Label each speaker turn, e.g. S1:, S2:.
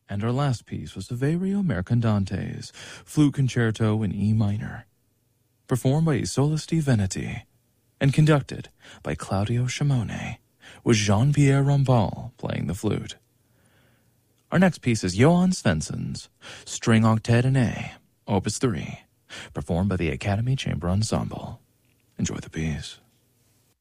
S1: And our last piece was Saverio Mercandante's Flute Concerto in E minor, performed by Isola Di Veneti and conducted by Claudio Scimone, with Jean-Pierre Rampal playing the flute. Our next piece is Johann Svensson's String Octet in A, Opus 3, performed by the Academy Chamber Ensemble. Enjoy the piece.